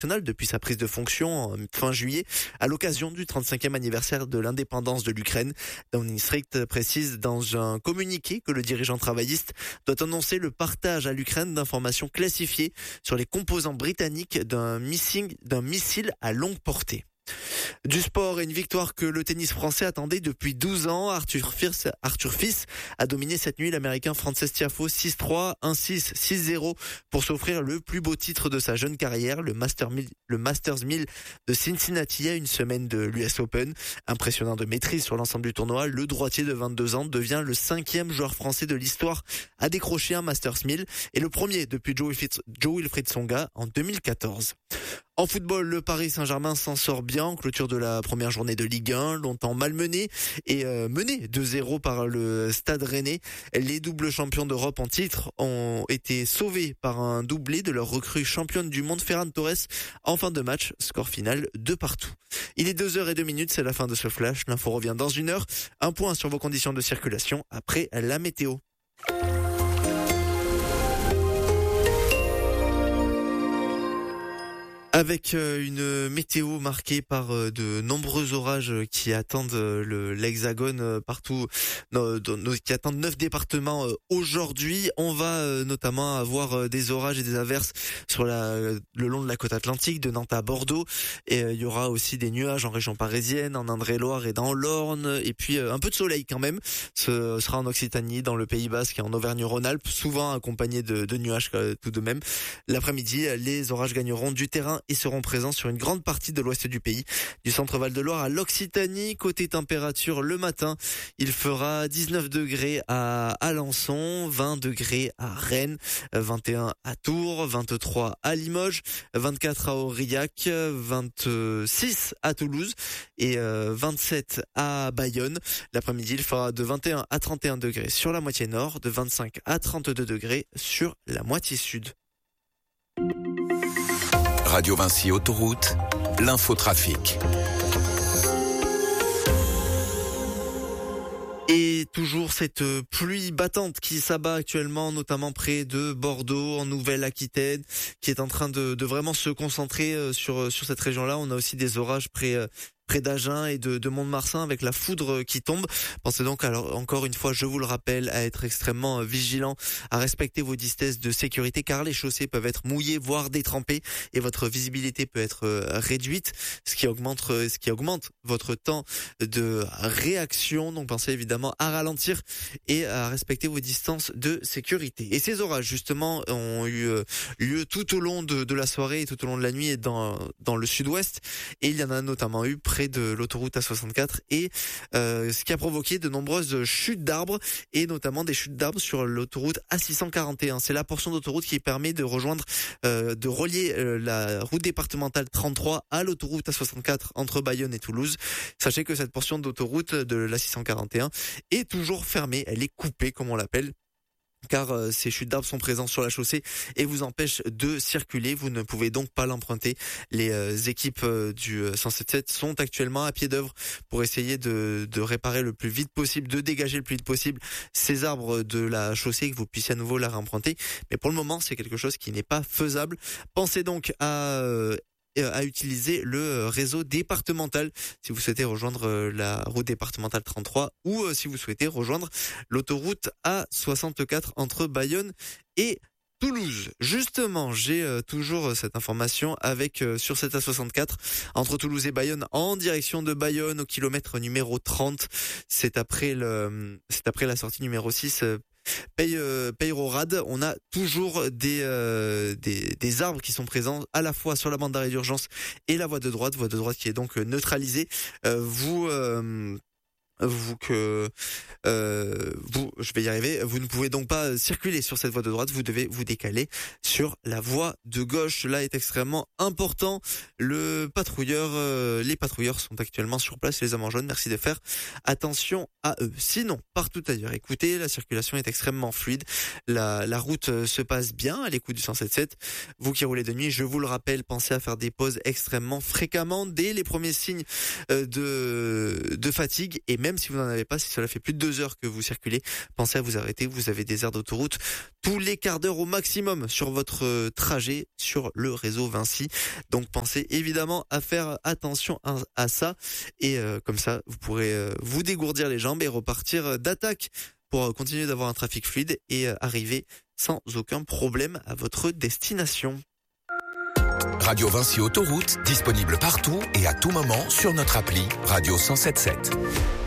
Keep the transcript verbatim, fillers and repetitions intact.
depuis sa prise de fonction en fin juillet à l'occasion du trente-cinquième anniversaire de l'indépendance de l'Ukraine. Downing Street précise dans un communiqué que le dirigeant travailliste doit annoncer le partage à l'Ukraine d'informations classifiées sur les composants britanniques d'un missile, d'un missile à longue portée. Du sport et une victoire que le tennis français attendait depuis douze ans. Arthur Fils, Arthur Fils a dominé cette nuit l'américain Frances Tiafoe six trois, un six, six zéro pour s'offrir le plus beau titre de sa jeune carrière, le, Master mille, le Masters mille de Cincinnati à une semaine de l'U S Open. Impressionnant de maîtrise sur l'ensemble du tournoi, le droitier de vingt-deux ans devient le cinquième joueur français de l'histoire à décrocher un Masters mille et le premier depuis Joe Wilfried Tsonga en deux mille quatorze. En football, le Paris Saint-Germain s'en sort bien en clôture de la première journée de Ligue un, longtemps malmené et euh, mené deux zéro par le Stade Rennais. Les doubles champions d'Europe en titre ont été sauvés par un doublé de leur recrue championne du monde Ferran Torres en fin de match, score final de partout. Il est deux heures deux, c'est la fin de ce flash. L'info revient dans une heure. Un point sur vos conditions de circulation après la météo. Avec une météo marquée par de nombreux orages qui attendent le, l'Hexagone partout, qui attendent neuf départements aujourd'hui. On va notamment avoir des orages et des averses sur la, le long de la côte atlantique, de Nantes à Bordeaux. Et il y aura aussi des nuages en région parisienne, en Indre-et-Loire et dans l'Orne. Et puis un peu de soleil quand même. Ce sera en Occitanie, dans le Pays Basque et en Auvergne-Rhône-Alpes, souvent accompagné de, de nuages tout de même. L'après-midi, les orages gagneront du terrain et seront présents sur une grande partie de l'ouest du pays, du centre Val-de-Loire à l'Occitanie. Côté température, le matin, il fera dix-neuf degrés à Alençon, vingt degrés à Rennes, vingt et un à Tours, vingt-trois à Limoges, vingt-quatre à Aurillac, vingt-six à Toulouse et vingt-sept à Bayonne. L'après-midi, il fera de vingt et un à trente et un degrés sur la moitié nord, de vingt-cinq à trente-deux degrés sur la moitié sud. Radio Vinci Autoroute, l'infotrafic. Et toujours cette pluie battante qui s'abat actuellement, notamment près de Bordeaux, en Nouvelle-Aquitaine, qui est en train de, de vraiment se concentrer sur, sur cette région-là. On a aussi des orages près... près d'Agen et de, de Mont-de-Marsan avec la foudre qui tombe. Pensez donc, alors encore une fois, je vous le rappelle, à être extrêmement vigilant, à respecter vos distances de sécurité car les chaussées peuvent être mouillées, voire détrempées et votre visibilité peut être réduite, ce qui augmente, ce qui augmente votre temps de réaction. Donc pensez évidemment à ralentir et à respecter vos distances de sécurité. Et ces orages, justement, ont eu lieu tout au long de, de la soirée et tout au long de la nuit et dans, dans le sud-ouest. Et il y en a notamment eu près de l'autoroute A soixante-quatre et euh, ce qui a provoqué de nombreuses chutes d'arbres et notamment des chutes d'arbres sur l'autoroute A six cent quarante et un. C'est la portion d'autoroute qui permet de rejoindre, euh, de relier euh, la route départementale trente-trois à l'autoroute A soixante-quatre entre Bayonne et Toulouse. Sachez que cette portion d'autoroute de l'A six cent quarante et un est toujours fermée, elle est coupée comme on l'appelle, car euh, ces chutes d'arbres sont présentes sur la chaussée et vous empêchent de circuler. Vous ne pouvez donc pas l'emprunter. Les euh, équipes euh, du cent soixante-dix-sept sont actuellement à pied d'œuvre pour essayer de, de réparer le plus vite possible, de dégager le plus vite possible ces arbres de la chaussée, que vous puissiez à nouveau la remprunter. Mais pour le moment, c'est quelque chose qui n'est pas faisable. Pensez donc à... Euh, à utiliser le réseau départemental si vous souhaitez rejoindre la route départementale trente-trois ou si vous souhaitez rejoindre l'autoroute A soixante-quatre entre Bayonne et Toulouse. Justement, j'ai euh, toujours cette information avec euh, sur cette A soixante-quatre entre Toulouse et Bayonne en direction de Bayonne au kilomètre numéro trente. C'est après le c'est après la sortie numéro six euh, Paye, euh, Peyrorade. On a toujours des, euh, des des arbres qui sont présents à la fois sur la bande d'arrêt d'urgence et la voie de droite, voie de droite qui est donc neutralisée. Euh, vous euh, vous que euh, vous je vais y arriver vous ne pouvez donc pas circuler sur cette voie de droite, vous devez vous décaler sur la voie de gauche. Là est extrêmement important. Le patrouilleur euh, les patrouilleurs sont actuellement sur place, les hommes en jaune, merci de faire attention à eux. Sinon, partout ailleurs, écoutez, la circulation est extrêmement fluide, la la route se passe bien à l'écoute du cent soixante-dix-sept. Vous qui roulez de nuit, je vous le rappelle, pensez à faire des pauses extrêmement fréquemment dès les premiers signes de de fatigue et même même si vous n'en avez pas, si cela fait plus de deux heures que vous circulez, pensez à vous arrêter. Vous avez des aires d'autoroute tous les quarts d'heure au maximum sur votre trajet sur le réseau Vinci. Donc pensez évidemment à faire attention à, à ça. Et euh, comme ça, vous pourrez euh, vous dégourdir les jambes et repartir d'attaque pour continuer d'avoir un trafic fluide et euh, arriver sans aucun problème à votre destination. Radio Vinci Autoroute, disponible partout et à tout moment sur notre appli Radio cent sept sept.